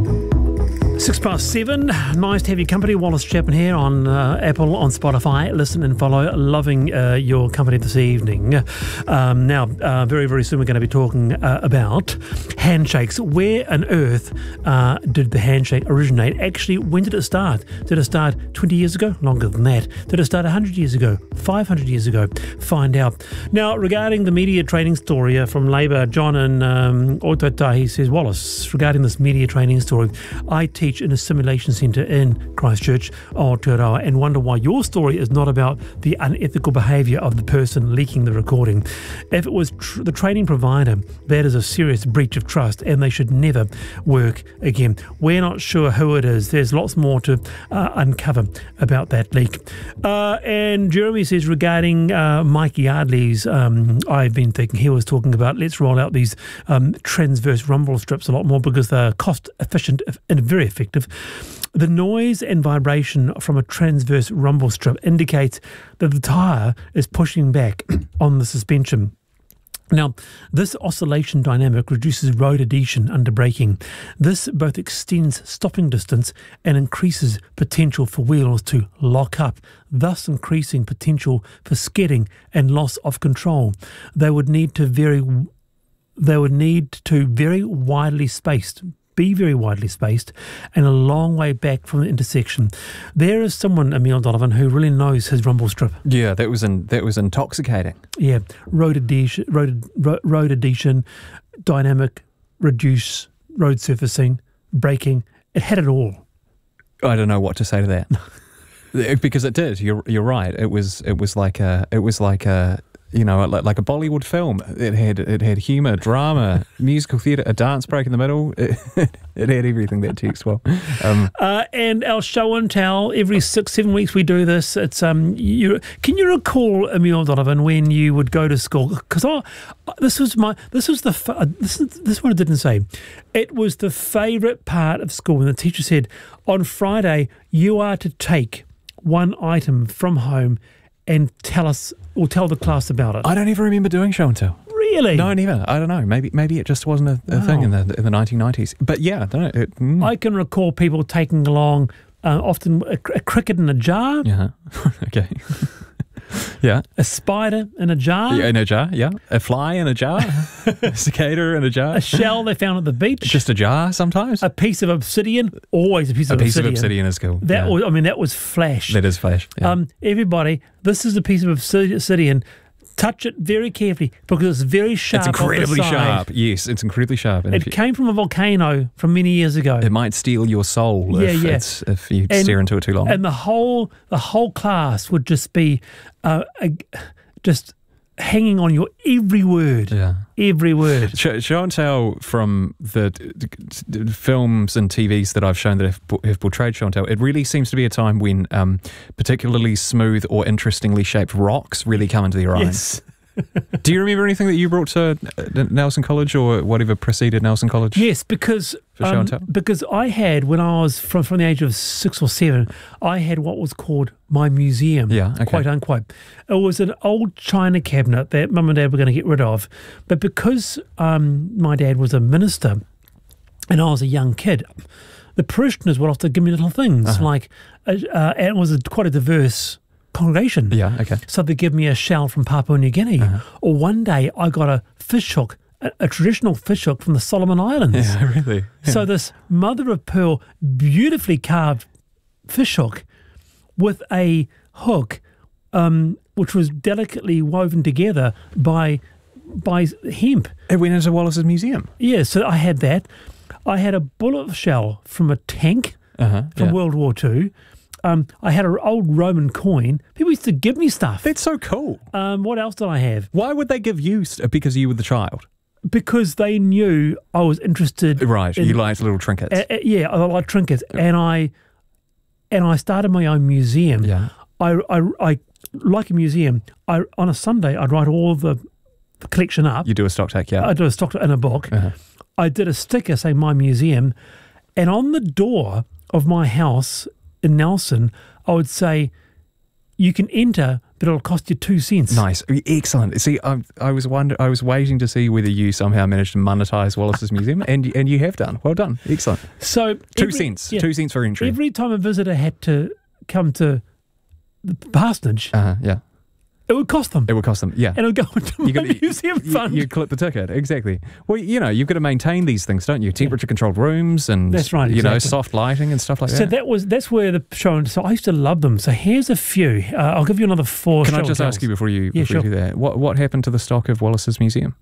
Six past seven. Nice to have your company. Wallace Chapman here on uh, Apple, on Spotify. Listen and follow. Loving uh, your company this evening. Um, now, uh, very, very soon we're going to be talking uh, about handshakes. Where on earth uh, did the handshake originate? Actually, when did it start? Did it start twenty years ago? Longer than that. Did it start one hundred years ago? five hundred years ago? Find out. Now, regarding the media training story uh, from Labour, John and um, Otata, he says, Wallace, regarding this media training story, I teach in a simulation centre in Christchurch, Aotearoa, and wonder why your story is not about the unethical behaviour of the person leaking the recording. If it was tr- the training provider, that is a serious breach of trust and they should never work again. We're not sure who it is. There's lots more to uh, uncover about that leak. Uh, and Jeremy says regarding uh, Mike Yardley's, um, I've been thinking he was talking about let's roll out these um, transverse rumble strips a lot more because they're cost efficient and very effective. The noise and vibration from a transverse rumble strip indicates that the tyre is pushing back on the suspension. Now, this oscillation dynamic reduces road adhesion under braking. This both extends stopping distance and increases potential for wheels to lock up, thus increasing potential for skidding and loss of control. They would need to very, they would need to very widely spaced. Be very widely spaced and a long way back from the intersection. There is someone, Emil Donovan, who really knows his rumble strip. Yeah, that was in, that was intoxicating. Yeah, road adhesion, road, road adhesion, dynamic, reduce, road surfacing, braking. It had it all. I don't know what to say to that because it did. You're you're right. It was it was like a it was like a. You know, like, like a Bollywood film. It had it had humour, drama, musical theatre, a dance break in the middle. It, it had everything that text well. Um, uh, and our show and tell every six, seven weeks we do this. It's um, you can you recall, Emil Donovan, when you would go to school? Because I this was my this was the fa- this is this is what I didn't say. It was the favourite part of school when the teacher said, on Friday you are to take one item from home and tell us or tell the class about it. I don't even remember doing show and tell. Really? No, never. I don't know. Maybe maybe it just wasn't a, a Wow. thing in the in the nineteen nineties. But yeah, I don't know. It, mm. I can recall people taking along uh, often a, a cricket in a jar, Yeah. Okay. Yeah. a spider in a jar, Yeah, in a jar, yeah. A fly in a jar. A cicada in a jar. a shell they found at the beach, Just a jar sometimes. a piece of obsidian, always a piece A of piece obsidian. of obsidian is cool. That yeah. was, I mean, that was flash. That is flash. Yeah. Um, everybody, this is a piece of obsidi- obsidian. Touch it very carefully because it's very sharp. it's incredibly off the side. sharp. Yes, it's incredibly sharp. And It if you, came from a volcano from many years ago. it might steal your soul Yeah, if, yeah. It's, if you And- stare into it too long. And the whole the whole class would just be uh, a, just hanging on your every word. Yeah. Every word. Sh- show and tell from the d- d- d- films and T Vs that I've shown that have, po- have portrayed show and tell, it really seems to be a time when um, particularly smooth or interestingly shaped rocks really come into their own. Yes. Do you remember anything that you brought to uh, Nelson College or whatever preceded Nelson College? Yes, because For show um, and tell? because I had when I was from from the age of six or seven, I had what was called my museum. Yeah, okay. quote unquote. It was an old china cabinet that Mum and Dad were going to get rid of, but because um, my dad was a minister, and I was a young kid, the parishioners would often give me little things Uh-huh. like, uh, uh, and it was a, quite a diverse congregation. Yeah, okay. So they give me a shell from Papua New Guinea, Uh-huh. or one day I got a fish hook, a, a traditional fish hook from the Solomon Islands. Yeah, really. So this mother of pearl, beautifully carved fish hook with a hook, um, which was delicately woven together by by hemp. It went into Wallace's museum. Yeah, so I had that. I had a bullet shell from a tank Uh-huh. from yeah. World War Two. Um, I had an old Roman coin. People used to give me stuff. That's so cool. Um, what else did I have? Why would they give you st- because you were the child? Because they knew I was interested. Right, in- you liked little trinkets. Uh, uh, yeah, I like trinkets, and I and I started my own museum. Yeah. I, I, I like a museum. I on a Sunday I'd write all the, the collection up. You do a stock take, yeah. I do a stock in a book. Uh-huh. I did a sticker saying my museum, and on the door of my house in Nelson, I would say, "You can enter, but it'll cost you two cents." Nice, excellent. See, I, I was wonder, I was waiting to see whether you somehow managed to monetize Wallace's museum, and and you have done. Well done, excellent. So Two every- cents, yeah, two cents for entry. Every time a visitor had to come to the parsonage, uh-huh, yeah, it would cost them. it would cost them. Yeah, And it would go into my You gotta- museum you, fund. you clip the ticket, exactly. Well, you know, you've got to maintain these things, don't you? Temperature controlled rooms and That's right, you know, exactly. soft lighting and stuff like so that. that was that's where the show. And so I used to love them. So here's a few. Uh, I'll give you another four. Can I show just and ask you tells. before you Yeah, before you sure. do that? What what happened to the stock of Wallace's museum?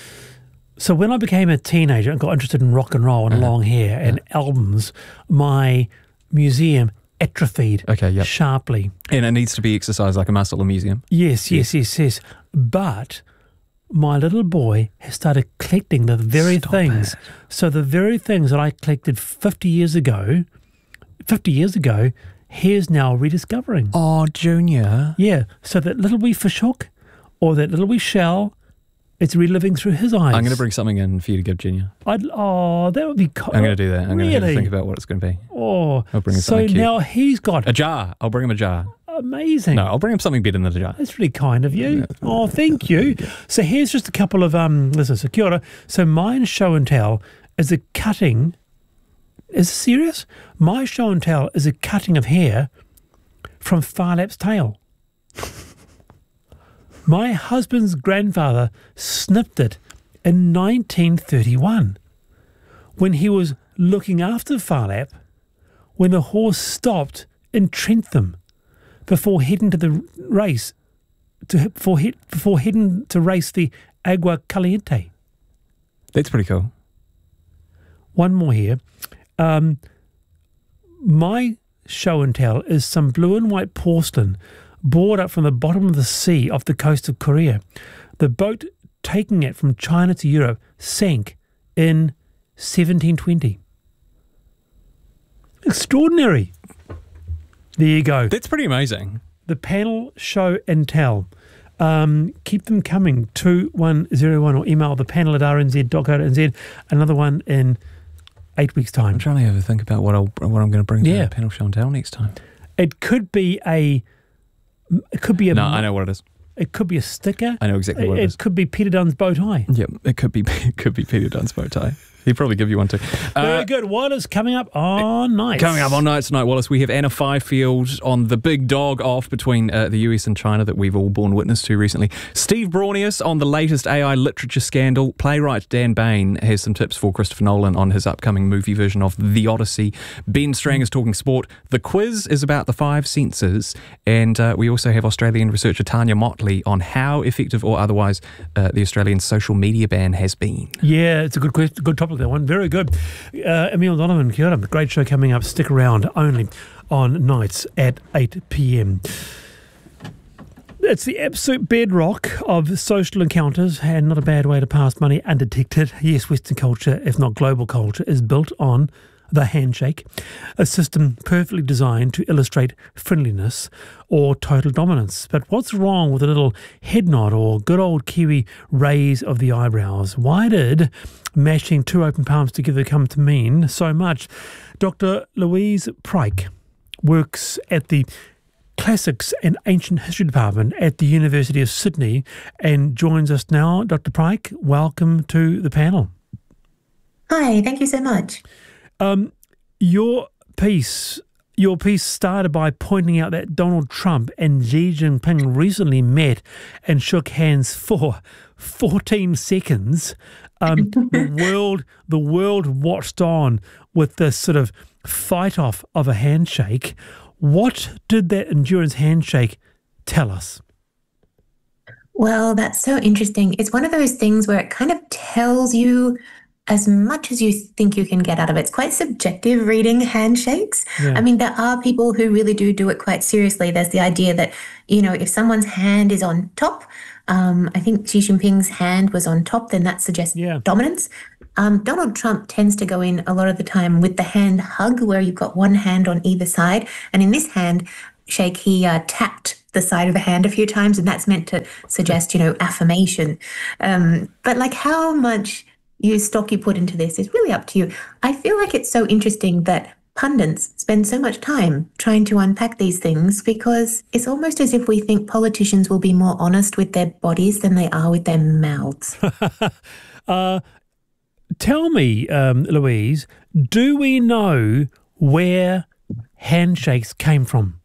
So when I became a teenager and got interested in rock and roll and Uh-huh. long hair and albums, my museum atrophied Okay, yep. sharply. And it needs to be exercised like a muscle, a museum. Yes, yes, yes, yes. But my little boy has started collecting the very Stop things. it. So the very things that I collected fifty years ago, fifty years ago, he's now rediscovering. Oh, Junior. Yeah. So that little wee fish hook or that little wee shell, it's reliving through his eyes. I'm going to bring something in for you to give Junior. I'd, oh, that would be co- I'm going to do that. I'm going to really? think about what it's going to be. Oh, I'll bring him so something cute. now he's got A jar. I'll bring him a jar. amazing. No, I'll bring him something better than a jar. That's really kind of you. Oh, thank you. So here's just a couple of um. This is a kia ora. So mine show and tell is a cutting. Is this serious? My show and tell is a cutting of hair from Farlap's tail. My husband's grandfather snipped it in nineteen thirty-one when he was looking after Farlap when the horse stopped in Trentham before heading to the race to before, he, before heading to race the Agua Caliente. That's pretty cool. One more here. Um, my show and tell is some blue and white porcelain brought up from the bottom of the sea off the coast of Korea. The boat taking it from China to Europe sank in seventeen twenty. Extraordinary. There you go. That's pretty amazing. The panel show and tell. Um, keep them coming, two one zero one, or email the panel at r n z dot co dot n z. Another one in eight weeks' time. I'm trying to have a think about what, I'll, what I'm going to bring to Yeah. the panel show and tell next time. It could be a. It could be a. No, I know what it is. It could be a sticker. I know exactly what it, it is. It could be Peter Dunne's bow tie. Yeah, it could be it could be Peter Dunne's bow tie. He'd probably give you one too. Uh, Very good. What is coming up on Nights? Coming up on Nights tonight, Wallace, we have Anna Fifield on the big dog off between uh, the U S and China that we've all borne witness to recently. Steve Braunius on the latest A I literature scandal. Playwright Dan Bain has some tips for Christopher Nolan on his upcoming movie version of The Odyssey. Ben Strang is talking sport. The quiz is about the five senses. And uh, we also have Australian researcher Tanya Motley on how effective or otherwise uh, the Australian social media ban has been. Yeah, it's a good question, good topic, that one. Very good. Uh, Emil Donovan, kia ora. Great show coming up. Stick around, only on Nights at eight p.m. It's the absolute bedrock of social encounters, and not a bad way to pass money undetected. Yes, Western culture, if not global culture, is built on the handshake, a system perfectly designed to illustrate friendliness or total dominance. But what's wrong with a little head nod or good old Kiwi raise of the eyebrows? Why did mashing two open palms together come to mean so much? Doctor Louise Pryke works at the Classics and Ancient History Department at the University of Sydney and joins us now. Doctor Pryke, welcome to the panel. Hi, thank you so much. Um, your piece, your piece started by pointing out that Donald Trump and Xi Jinping recently met and shook hands for fourteen seconds. Um, the world, the world watched on with this sort of fight off of a handshake. What did that endurance handshake tell us? Well, that's so interesting. It's one of those things where it kind of tells you as much as you think you can get out of it. It's quite subjective reading handshakes. Yeah. I mean, there are people who really do do it quite seriously. There's the idea that, you know, if someone's hand is on top, um, I think Xi Jinping's hand was on top, then that suggests yeah. dominance. Um, Donald Trump tends to go in a lot of the time with the hand hug, where you've got one hand on either side. And in this hand shake, he uh, tapped the side of the hand a few times, and that's meant to suggest, you know, affirmation. Um, but like how much you stock you put into this is really up to you. I feel like it's so interesting that pundits spend so much time trying to unpack these things, because it's almost as if we think politicians will be more honest with their bodies than they are with their mouths. uh, tell me, um, Louise, do we know where handshakes came from?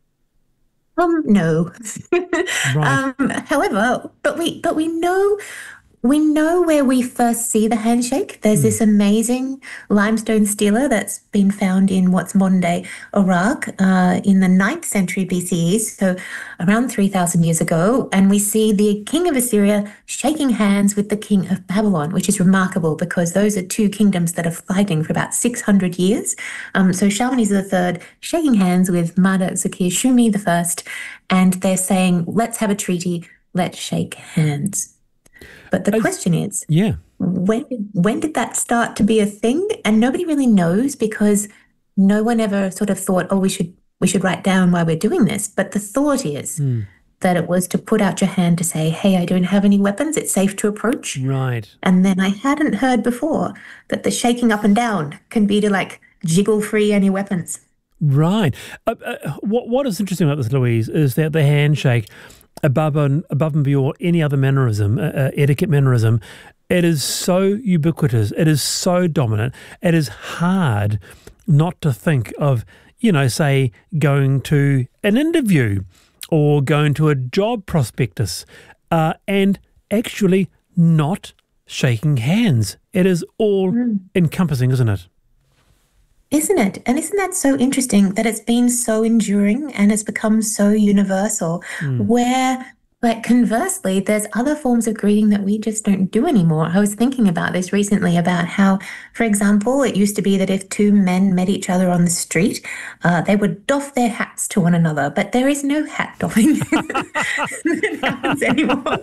Um, no. Right. um, however, but we but we know we know where we first see the handshake. There's mm. this amazing limestone stela that's been found in what's modern day Iraq uh, in the ninth century B C E, so around three thousand years ago. And we see the king of Assyria shaking hands with the king of Babylon, which is remarkable because those are two kingdoms that are fighting for about six hundred years. Um, so Shalmaneser the third shaking hands with Marduk Zakir Shumi the first, and they're saying, let's have a treaty, let's shake hands. But the question is, yeah, when when did that start to be a thing? And nobody really knows, because no one ever sort of thought, oh, we should we should write down why we're doing this. But the thought is mm. that it was to put out your hand to say, hey, I don't have any weapons. It's safe to approach. Right. And then I hadn't heard before that the shaking up and down can be to like jiggle free any weapons. Right. Uh, uh, what what is interesting about this, Louise, is that the handshake, above and above and beyond any other mannerism, uh, uh, etiquette mannerism, it is so ubiquitous. It is so dominant. It is hard not to think of, you know, say going to an interview or going to a job prospectus uh, and actually not shaking hands. It is all mm. encompassing, isn't it? Isn't it? And isn't that so interesting that it's been so enduring and it's become so universal, mm. where, like, conversely, there's other forms of greeting that we just don't do anymore. I was thinking about this recently, about how, for example, it used to be that if two men met each other on the street, uh, they would doff their hats to one another, but there is no hat doffing that happens anymore.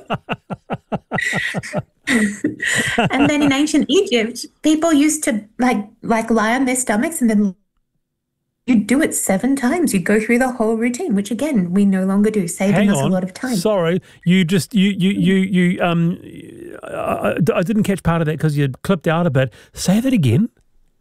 And then in ancient Egypt, people used to like like lie on their stomachs, and then you'd do it seven times. You'd go through the whole routine, which again we no longer do, saving Hang us on. a lot of time. Sorry, you just you you you you um, I, I didn't catch part of that because you clipped out a bit. Say that again.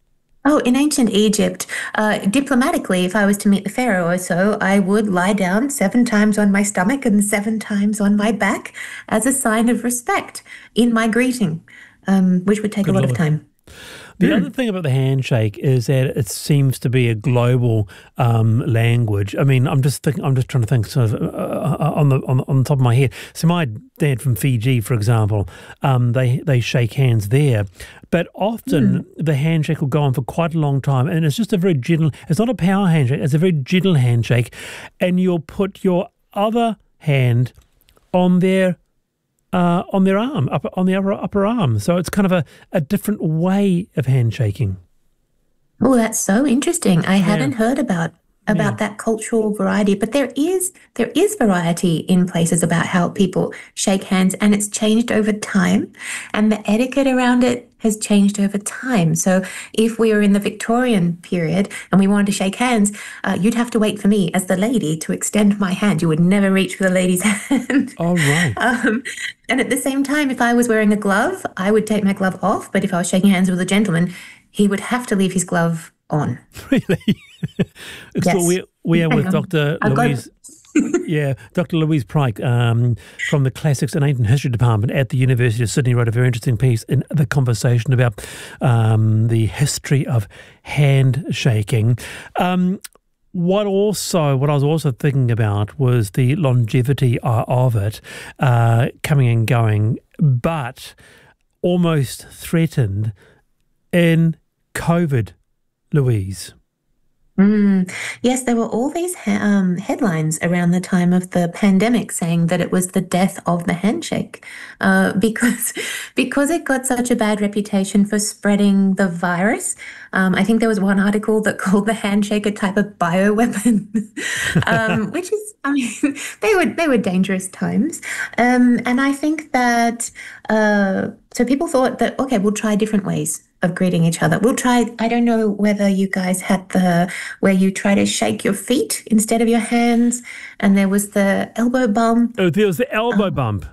Oh, in ancient Egypt, uh, diplomatically, if I was to meet the pharaoh or so, I would lie down seven times on my stomach and seven times on my back as a sign of respect in my greeting, um, which would take Good a lot Lord. of time. The mm. other thing about the handshake is that it seems to be a global um, language. I mean, I'm just thinking, I'm just trying to think sort of uh, on the on, on the top of my head. So my dad from Fiji, for example, um, they they shake hands there, but often mm. the handshake will go on for quite a long time, and it's just a very gentle. It's not a power handshake; it's a very gentle handshake, and you'll put your other hand on their. Uh, on their arm, up, on the upper, upper arm. So it's kind of a, a different way of handshaking. Oh, that's so interesting. I yeah. hadn't heard about about yeah. that cultural variety, but there is there is variety in places about how people shake hands, and it's changed over time, and the etiquette around it has changed over time. So if we were in the Victorian period and we wanted to shake hands, uh, you'd have to wait for me as the lady to extend my hand. You would never reach for the lady's hand. Oh, right. Um, and at the same time, if I was wearing a glove, I would take my glove off. But if I was shaking hands with a gentleman, he would have to leave his glove on. Really? Yes. So we, we are with Doctor Louise... yeah, Doctor Louise Pryke um, from the Classics and Ancient History Department at the University of Sydney wrote a very interesting piece in The Conversation about um, the history of handshaking. Um, what also, what I was also thinking about was the longevity of it, uh, coming and going, but almost threatened in COVID, Louise. Mm. Yes, there were all these ha- um, headlines around the time of the pandemic saying that it was the death of the handshake uh, because because it got such a bad reputation for spreading the virus. Um, I think there was one article that called the handshake a type of bioweapon, um, which is, I mean, they were they were dangerous times, um, and I think that uh, so people thought that okay, we'll try different ways of greeting each other. We'll try, I don't know whether you guys had the, where you try to shake your feet instead of your hands, and there was the elbow bump. Oh, there was the elbow um, bump.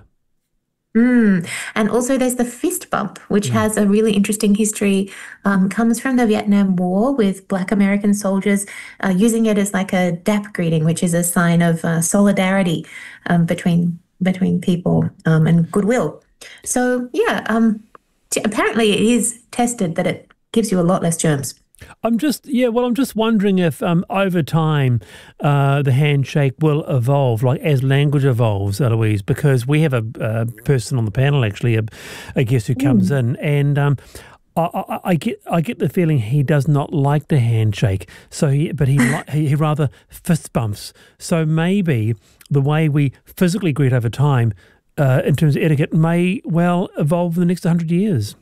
Mm. And also there's the fist bump, which mm. has a really interesting history, um, comes from the Vietnam War with Black American soldiers uh, using it as like a dap greeting, which is a sign of uh, solidarity um, between between people um, and goodwill. So, yeah, um, apparently it is tested that it gives you a lot less germs. I'm just, yeah, well, I'm just wondering if um, over time uh, the handshake will evolve, like as language evolves, Eloise, because we have a, a person on the panel, actually, a, a guest who comes mm. in, and um, I, I, I get I get the feeling he does not like the handshake, so he, but he, he, he rather fist bumps. So maybe the way we physically greet over time Uh, in terms of etiquette, may well evolve in the next one hundred years.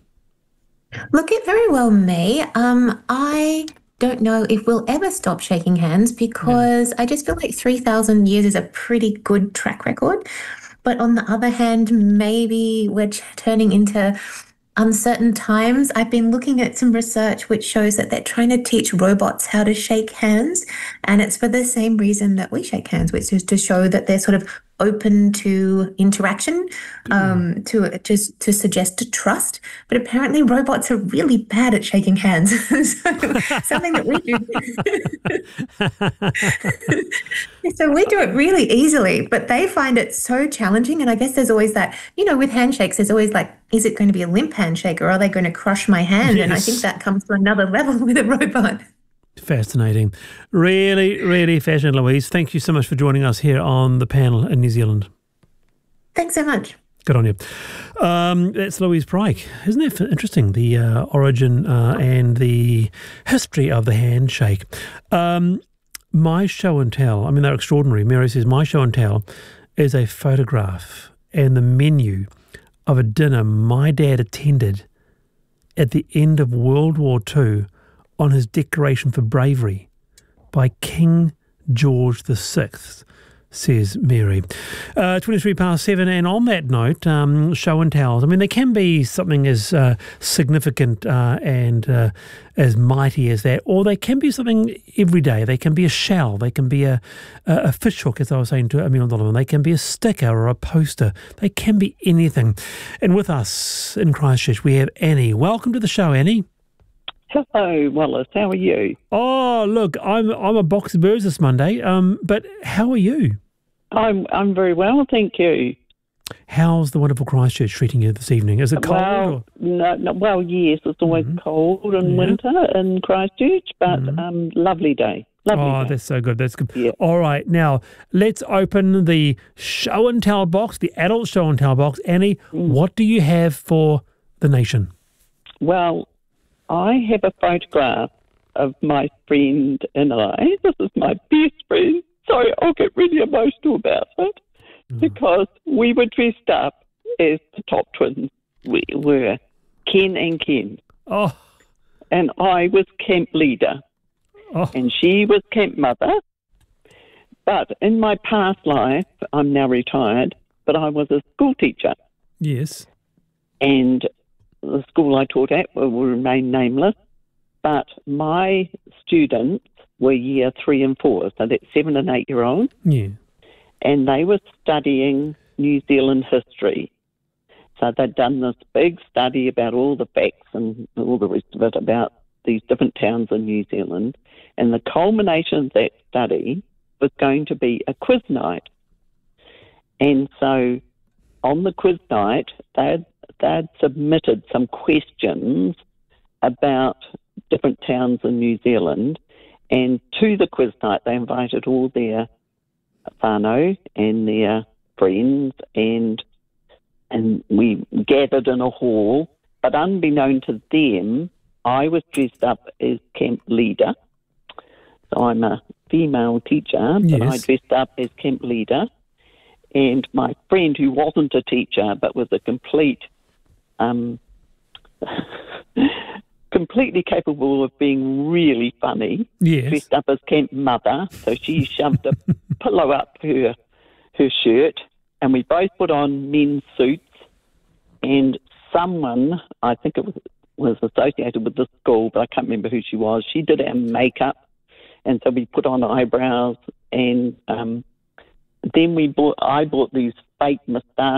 Look, it very well may. Um, I don't know if we'll ever stop shaking hands because yeah. I just feel like three thousand years is a pretty good track record. But on the other hand, maybe we're turning into uncertain times. I've been looking at some research which shows that they're trying to teach robots how to shake hands, and it's for the same reason that we shake hands, which is to show that they're sort of open to interaction, um, mm. to just to suggest to trust. But apparently robots are really bad at shaking hands. So something that we do. So we do it really easily, but they find it so challenging. And I guess there's always that, you know, with handshakes, there's always like, is it going to be a limp handshake or are they going to crush my hand? Yes. And I think that comes to another level with a robot. Fascinating. Really, really fascinating, Louise. Thank you so much for joining us here on the panel in New Zealand. Thanks so much. Good on you. Um, that's Louise Pryke. Isn't that interesting, the uh, origin uh, and the history of the handshake? Um, my show and tell, I mean, they're extraordinary. Mary says, my show and tell is a photograph and the menu of a dinner my dad attended at the end of World War Two on his Declaration for Bravery by King George the Sixth, says Mary. Uh, twenty-three past seven, and on that note, um, show and tells. I mean, they can be something as uh, significant uh, and uh, as mighty as that, or they can be something everyday. They can be a shell. They can be a, a, a fish hook, as I was saying to Emil Donovan. They can be a sticker or a poster. They can be anything. And with us in Christchurch, we have Annie. Welcome to the show, Annie. Hello, Wallace. How are you? Oh, look, I'm I'm a box of birds this Monday. Um, but how are you? I'm I'm very well, thank you. How's the wonderful Christchurch treating you this evening? Is it cold? Well, or? no, no, well, yes, it's always Mm-hmm. cold in Yeah. winter in Christchurch, but Mhm. um, lovely day. Lovely Oh, day. that's so good. That's good. All right, now let's open the show and tell box, the adult show and tell box. Annie, Mm. what do you have for the nation? Well, I have a photograph of my friend and I. This is my best friend. Sorry, I'll get really emotional about it because we were dressed up as the top twins. We were Ken and Ken. Oh. And I was camp leader. Oh. And she was camp mother. But in my past life, I'm now retired, but I was a school teacher. Yes. And the school I taught at will remain nameless, but my students were year three and four, so that's seven and eight year olds, Yeah. and they were studying New Zealand history. So they'd done this big study about all the facts and all the rest of it about these different towns in New Zealand, and the culmination of that study was going to be a quiz night. And so on the quiz night, they'd they'd submitted some questions about different towns in New Zealand, and to the quiz night they invited all their whānau and their friends, and and we gathered in a hall, but unbeknown to them, I was dressed up as camp leader. So I'm a female teacher, but I Yes. dressed up as camp leader, and my friend, who wasn't a teacher but was a complete Um, completely capable of being really funny, Yes. dressed up as camp mother. So she shoved a pillow up her her shirt, and we both put on men's suits. And someone, I think it was, was associated with the school, but I can't remember who she was. She did our makeup, and so we put on eyebrows, and um, then we bought. I bought these fake moustache